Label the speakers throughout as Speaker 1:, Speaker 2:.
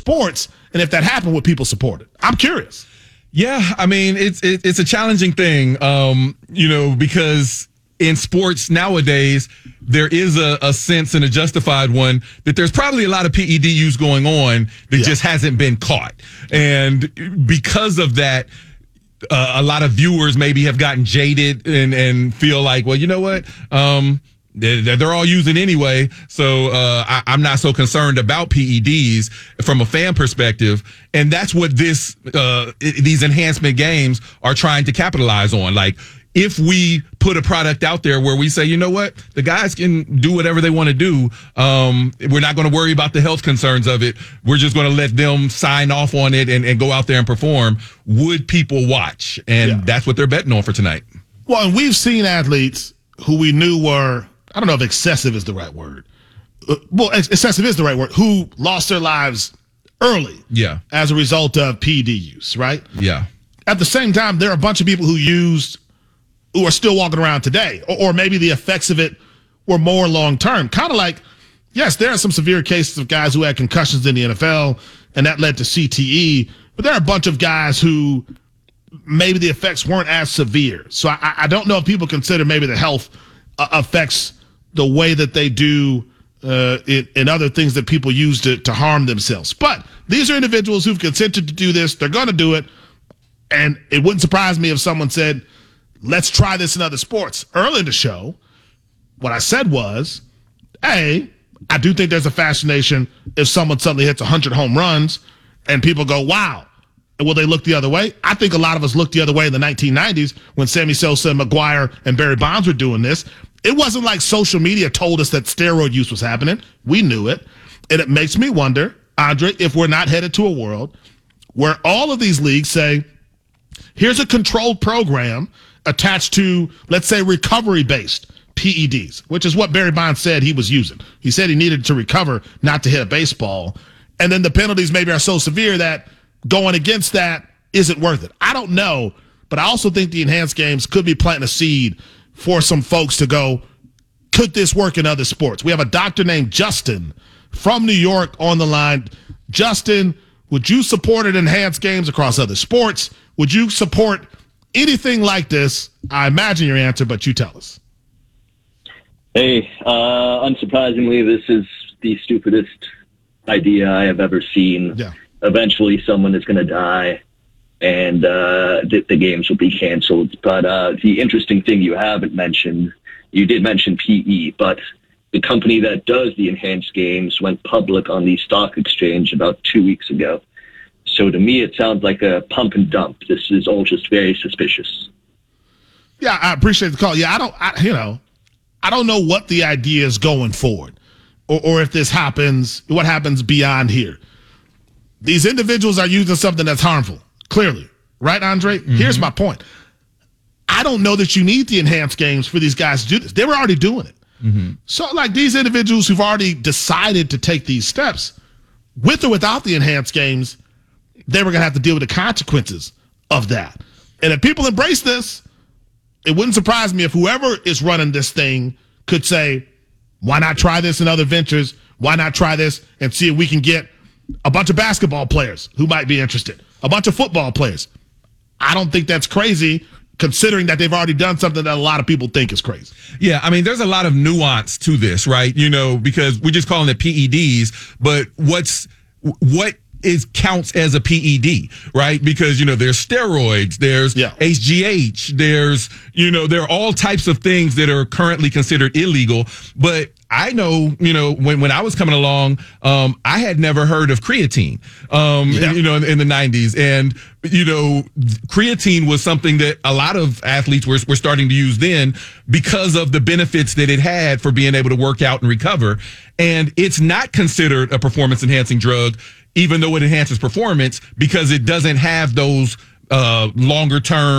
Speaker 1: sports? And if that happened, would people support it? I'm curious.
Speaker 2: Yeah, I mean, it's a challenging thing, because in sports nowadays, there is a sense and a justified one that there's probably a lot of PED use going on that just hasn't been caught. And because of that, a lot of viewers maybe have gotten jaded and feel like, well, you know what? They're all using anyway, so I'm not so concerned about PEDs from a fan perspective, and that's what these enhancement games are trying to capitalize on. Like, if we put a product out there where we say, you know what, the guys can do whatever they want to do, we're not going to worry about the health concerns of it. We're just going to let them sign off on it and go out there and perform. Would people watch? And that's what they're betting on for tonight.
Speaker 1: Well, and we've seen athletes who we knew were, I don't know if excessive is the right word. Well, excessive is the right word. Who lost their lives early as a result of PED use, right?
Speaker 2: Yeah.
Speaker 1: At the same time, there are a bunch of people who are still walking around today, or maybe the effects of it were more long-term. Kind of like, yes, there are some severe cases of guys who had concussions in the NFL, and that led to CTE, but there are a bunch of guys who maybe the effects weren't as severe. So I don't know if people consider maybe the health affects the way that they do in other things that people use to harm themselves. But these are individuals who've consented to do this. They're going to do it. And it wouldn't surprise me if someone said, let's try this in other sports. Early in the show, what I said was, I do think there's a fascination if someone suddenly hits 100 home runs and people go, wow. Will they look the other way? I think a lot of us looked the other way in the 1990s when Sammy Sosa, McGwire, and Barry Bonds were doing this. It wasn't like social media told us that steroid use was happening. We knew it. And it makes me wonder, Andre, if we're not headed to a world where all of these leagues say, here's a controlled program attached to, let's say, recovery-based PEDs, which is what Barry Bonds said he was using. He said he needed to recover, not to hit a baseball. And then the penalties maybe are so severe that going against that isn't worth it. I don't know, but I also think the enhanced games could be planting a seed for some folks to go, could this work in other sports? We have a doctor named Justin from New York on the line. Justin, would you support an enhanced games across other sports? Would you support anything like this? I imagine your answer, but you tell us.
Speaker 3: Hey, unsurprisingly, this is the stupidest idea I have ever seen.
Speaker 1: Yeah.
Speaker 3: Eventually, someone is going to die, and the games will be canceled. But the interesting thing you haven't mentioned, you did mention PE, but the company that does the enhanced games went public on the stock exchange about 2 weeks ago. So to me, it sounds like a pump and dump. This is all just very suspicious.
Speaker 1: Yeah, I appreciate the call. Yeah, I don't know what the idea is going forward, or if this happens, what happens beyond here. These individuals are using something that's harmful, clearly. Right, Andre? Mm-hmm. Here's my point. I don't know that you need the enhanced games for these guys to do this. They were already doing it. Mm-hmm. So, like, these individuals who've already decided to take these steps, with or without the enhanced games, they were going to have to deal with the consequences of that. And if people embrace this, it wouldn't surprise me if whoever is running this thing could say, why not try this in other ventures? Why not try this and see if we can get a bunch of basketball players who might be interested, a bunch of football players. I don't think that's crazy, considering that they've already done something that a lot of people think is crazy.
Speaker 2: Yeah, I mean, there's a lot of nuance to this, right? Because we're just calling it PEDs, but what counts as a PED, right? Because, there's steroids, there's HGH, there are all types of things that are currently considered illegal. But I know, when I was coming along, I had never heard of creatine, in the 90s. And, creatine was something that a lot of athletes were starting to use then because of the benefits that it had for being able to work out and recover. And it's not considered a performance enhancing drug, even though it enhances performance, because it doesn't have those longer term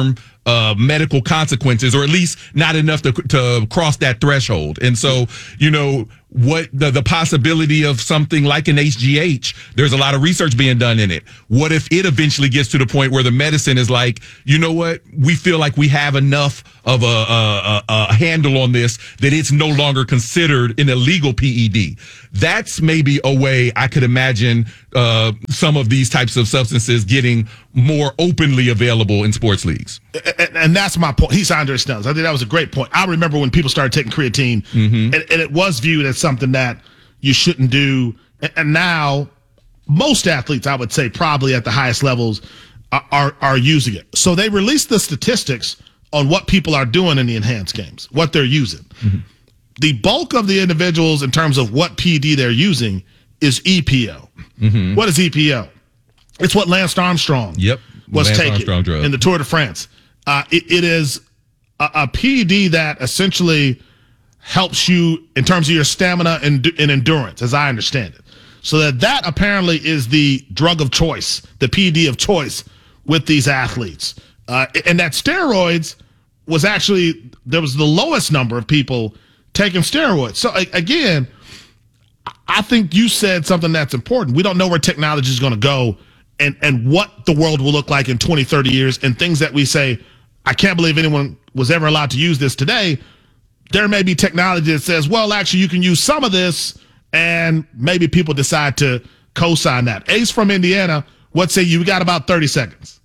Speaker 2: medical consequences, or at least not enough to cross that threshold. And so, what the possibility of something like an HGH, there's a lot of research being done in it. What if it eventually gets to the point where the medicine is like, you know what, we feel like we have enough of a handle on this that it's no longer considered an illegal PED. That's maybe a way I could imagine some of these types of substances getting more openly available in sports leagues.
Speaker 1: And that's my point. He's Andre Snells. I think that was a great point. I remember when people started taking creatine, and it was viewed as something that you shouldn't do. And now most athletes, I would say, probably at the highest levels, are using it. So they released the statistics on what people are doing in the enhanced games, what they're using. The bulk of the individuals in terms of what PED they're using is EPO. What is EPO? It's what Lance Armstrong was taking in the Tour de France. It is a PED that essentially helps you in terms of your stamina and endurance, as I understand it. So that apparently is the drug of choice, the PED of choice with these athletes. And that steroids was actually, there was the lowest number of people taking steroids. So again, I think you said something that's important. We don't know where technology is going to go and what the world will look like in 20, 30 years, and things that we say, I can't believe anyone was ever allowed to use this today. There may be technology that says, well, actually, you can use some of this, and maybe people decide to co-sign that. Ace from Indiana, what say you? We got about 30 seconds.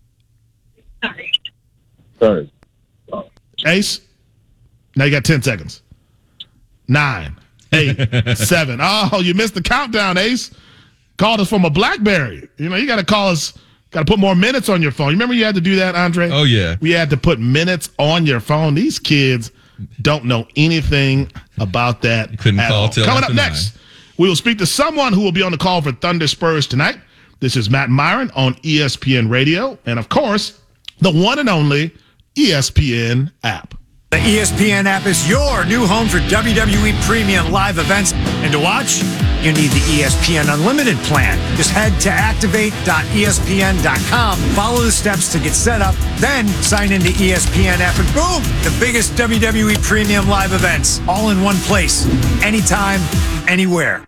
Speaker 3: Sorry.
Speaker 1: Ace? Now you got 10 seconds. 9, 8, 7. Oh, you missed the countdown, Ace. Called us from a BlackBerry. You got to call us. Got to put more minutes on your phone. You remember you had to do that, Andre?
Speaker 2: Oh, yeah.
Speaker 1: We had to put minutes on your phone. These kids don't know anything about that.
Speaker 2: You couldn't call till
Speaker 1: Coming up
Speaker 2: after
Speaker 1: next, we will speak to someone who will be on the call for Thunder Spurs tonight. This is Matt Myron on ESPN Radio. And, of course, the one and only ESPN app.
Speaker 4: The ESPN app is your new home for WWE Premium live events. And to watch, you need the ESPN Unlimited plan. Just head to activate.espn.com, follow the steps to get set up, then sign into ESPN app, and boom, the biggest WWE Premium live events, all in one place, anytime, anywhere.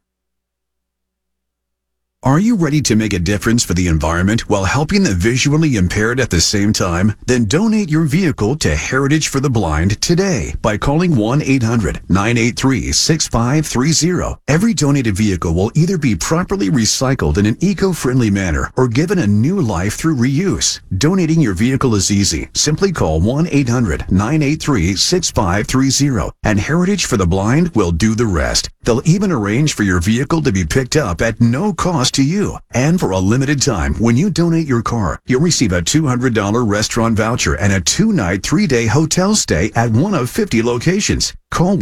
Speaker 5: Are you ready to make a difference for the environment while helping the visually impaired at the same time? Then donate your vehicle to Heritage for the Blind today by calling 1-800-983-6530. Every donated vehicle will either be properly recycled in an eco-friendly manner or given a new life through reuse. Donating your vehicle is easy. Simply call 1-800-983-6530 and Heritage for the Blind will do the rest. They'll even arrange for your vehicle to be picked up at no cost to you. And for a limited time, when you donate your car, you'll receive a $200 restaurant voucher and a 2-night, 3-day hotel stay at one of 50 locations. Call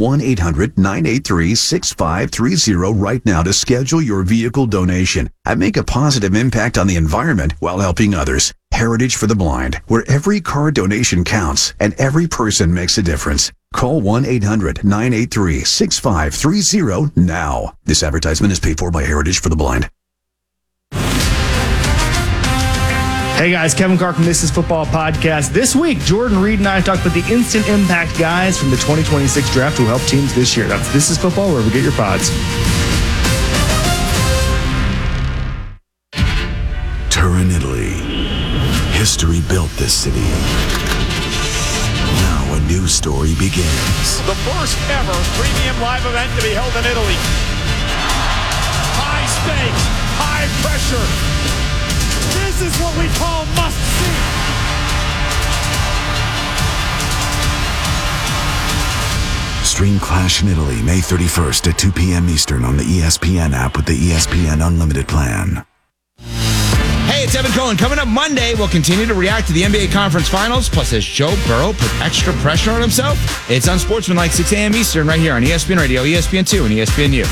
Speaker 5: 1-800-983-6530 right now to schedule your vehicle donation and make a positive impact on the environment while helping others. Heritage for the Blind, where every car donation counts and every person makes a difference. Call 1-800-983-6530 now. This advertisement is paid for by Heritage for the Blind.
Speaker 6: Hey guys, Kevin Carr from This Is Football Podcast. This week, Jordan Reed and I talked about the instant impact guys from the 2026 draft who helped teams this year. That's This Is Football, wherever you get your pods.
Speaker 7: Turin, Italy. History built this city. Now a new story begins.
Speaker 8: The first ever premium live event to be held in Italy. High stakes, high pressure. This is what we call must see.
Speaker 7: Stream Clash in Italy May 31st at 2 p.m. Eastern on the ESPN app with the ESPN Unlimited plan.
Speaker 9: Hey, it's Evan Cohen. Coming up Monday, we'll continue to react to the NBA Conference Finals. Plus, has Joe Burrow put extra pressure on himself? It's Unsportsmanlike 6 a.m. Eastern right here on ESPN Radio, ESPN2, and ESPNU.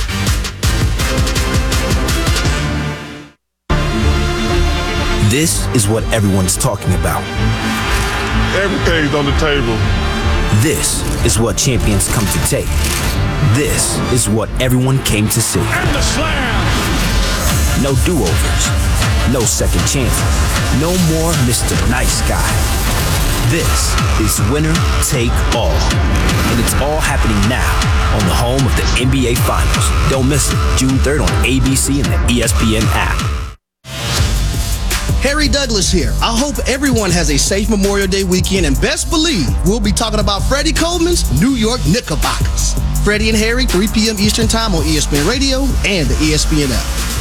Speaker 10: This is what everyone's talking about.
Speaker 11: Everything's on the table.
Speaker 10: This is what champions come to take. This is what everyone came to see.
Speaker 8: And the slam!
Speaker 10: No do-overs. No second chances. No more Mr. Nice Guy. This is Winner Take All. And it's all happening now on the home of the NBA Finals. Don't miss it, June 3rd on ABC and the ESPN app.
Speaker 12: Harry Douglas here. I hope everyone has a safe Memorial Day weekend, and best believe we'll be talking about Freddie Coleman's New York Knickerbockers. Freddie and Harry, 3 p.m. Eastern Time on ESPN Radio and the ESPN app.